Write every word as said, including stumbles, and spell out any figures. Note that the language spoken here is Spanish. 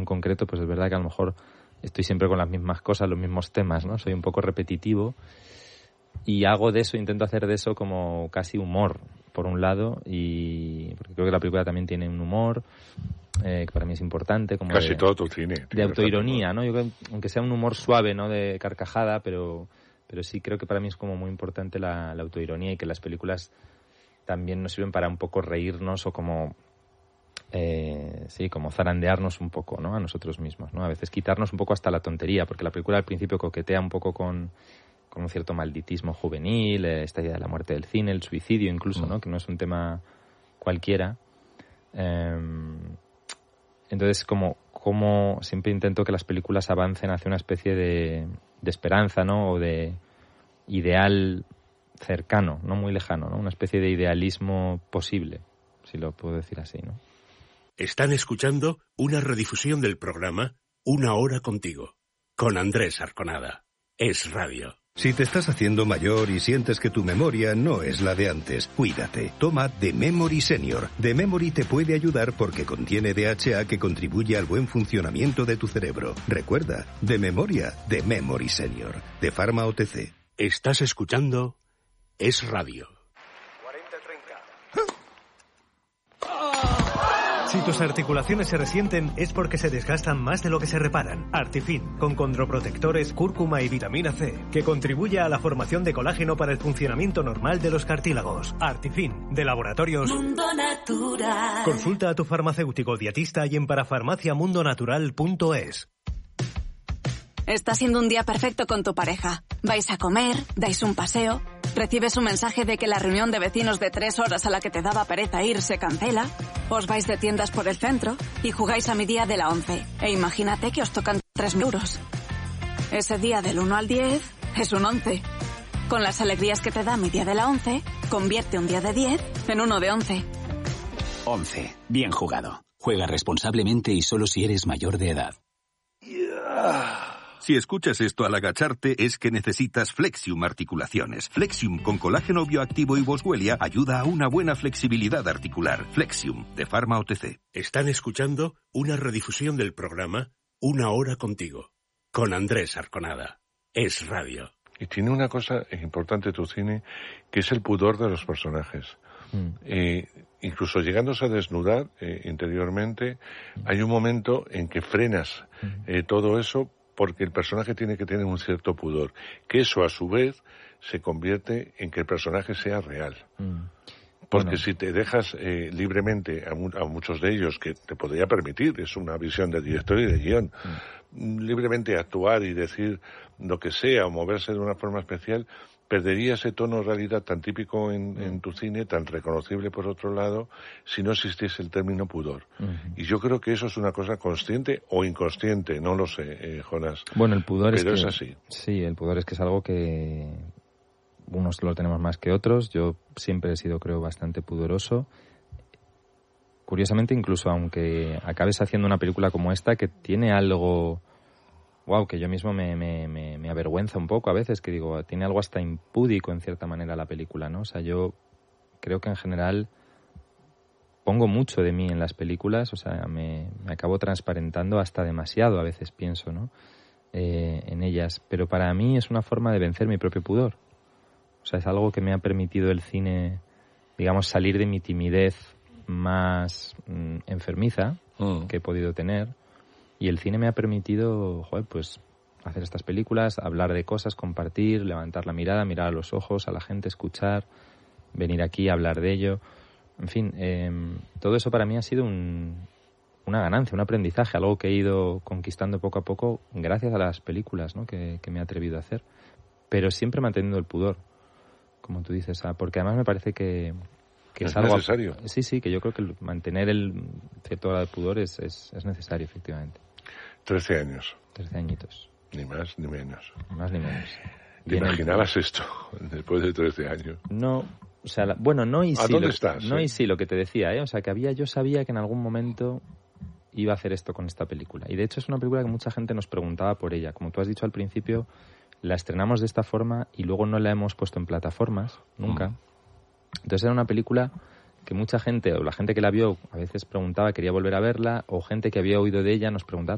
concreto, pues es verdad que a lo mejor estoy siempre con las mismas cosas, los mismos temas, ¿no? Soy un poco repetitivo y hago de eso, intento hacer de eso como casi humor, por un lado, y porque creo que la película también tiene un humor eh, que para mí es importante. Como casi de, todo tu cine. De autoironía, ¿no? Yo creo, aunque sea un humor suave, ¿no? De carcajada, pero, pero sí creo que para mí es como muy importante la, la autoironía y que las películas también nos sirven para un poco reírnos o como... Eh, sí, como zarandearnos un poco, ¿no? A nosotros mismos, ¿no? A veces quitarnos un poco hasta la tontería, porque la película al principio coquetea un poco con, con un cierto malditismo juvenil, eh, esta idea de la muerte del cine, el suicidio incluso, ¿no? Que no es un tema cualquiera. Eh, entonces, como, como siempre intento que las películas avancen hacia una especie de, de esperanza, ¿no? O de ideal cercano, no muy lejano, ¿no? Una especie de idealismo posible, si lo puedo decir así, ¿no? Están escuchando una redifusión del programa Una Hora Contigo, con Andrés Arconada. Es Radio. Si te estás haciendo mayor y sientes que tu memoria no es la de antes, cuídate. Toma The Memory Senior. The Memory te puede ayudar porque contiene D H A que contribuye al buen funcionamiento de tu cerebro. Recuerda, de memoria, The Memory Senior. De Pharma O T C. Estás escuchando Es Radio. Si tus articulaciones se resienten es porque se desgastan más de lo que se reparan. Artifin, con condroprotectores, cúrcuma y vitamina C, que contribuye a la formación de colágeno para el funcionamiento normal de los cartílagos. Artifin, de Laboratorios Mundo Natural. Consulta a tu farmacéutico dietista y en parafarmacia mundo natural punto es. Está siendo un día perfecto con tu pareja. Vais a comer, dais un paseo, recibes un mensaje de que la reunión de vecinos de tres horas a la que te daba pereza ir se cancela, os vais de tiendas por el centro y jugáis a mi día de la once. E imagínate que os tocan tres mil euros. Ese día del uno al diez es un once. Con las alegrías que te da mi día de la once, convierte un día de diez en uno de once. once. Bien jugado. Juega responsablemente y solo si eres mayor de edad. Yeah. Si escuchas esto al agacharte es que necesitas Flexium Articulaciones. Flexium con colágeno bioactivo y boswellia ayuda a una buena flexibilidad articular. Flexium, de Pharma O T C. Están escuchando una redifusión del programa Una Hora Contigo, con Andrés Arconada. Es Radio. Y tiene una cosa importante tu cine, que es el pudor de los personajes. Mm. Eh, incluso llegándose a desnudar eh, interiormente, hay un momento en que frenas eh, todo eso, porque el personaje tiene que tener un cierto pudor, que eso a su vez se convierte en que el personaje sea real. Mm. Porque bueno. si te dejas eh, libremente a, mu- a muchos de ellos, que te podría permitir, es una visión de director y de guión, mm. libremente actuar y decir lo que sea o moverse de una forma especial, perdería ese tono realidad tan típico en, mm. en tu cine, tan reconocible por otro lado, si no existiese el término pudor. Mm. Y yo creo que eso es una cosa consciente o inconsciente, no lo sé, eh, Jonás. Bueno, el pudor Pero es, que, es así. Sí, el pudor es que es algo que unos lo tenemos más que otros. Yo siempre he sido, creo, bastante pudoroso. Curiosamente, incluso aunque acabes haciendo una película como esta, que tiene algo... Wow, que yo mismo me, me, me, me avergüenza un poco a veces, que digo, tiene algo hasta impúdico en cierta manera la película, ¿no? O sea, yo creo que en general pongo mucho de mí en las películas, o sea, me, me acabo transparentando hasta demasiado, a veces pienso, ¿no? Eh, en ellas, pero para mí es una forma de vencer mi propio pudor. O sea, es algo que me ha permitido el cine, digamos, salir de mi timidez más mm, enfermiza mm. que he podido tener. Y el cine me ha permitido, joder, pues hacer estas películas, hablar de cosas, compartir, levantar la mirada, mirar a los ojos, a la gente, escuchar, venir aquí a hablar de ello. En fin, eh, todo eso para mí ha sido un, una ganancia, un aprendizaje, algo que he ido conquistando poco a poco gracias a las películas, ¿no? que, que me he atrevido a hacer. Pero siempre manteniendo el pudor, como tú dices, ¿sabes? Porque además me parece que... que es, es algo necesario. Sí, sí, que yo creo que el, mantener el cierto grado de pudor es, es, es necesario, efectivamente. Trece años. Trece añitos. Ni más ni menos. Ni más ni menos. ¿Te Bien imaginabas el... esto después de trece años? No, o sea, la, bueno, no y sí. ¿A dónde lo, estás? No eh? y sí, lo que te decía, ¿eh? O sea, que había, yo sabía que en algún momento iba a hacer esto con esta película. Y de hecho es una película que mucha gente nos preguntaba por ella. Como tú has dicho al principio, la estrenamos de esta forma y luego no la hemos puesto en plataformas, nunca. Mm. Entonces era una película que mucha gente, o la gente que la vio, a veces preguntaba, quería volver a verla, o gente que había oído de ella nos preguntaba,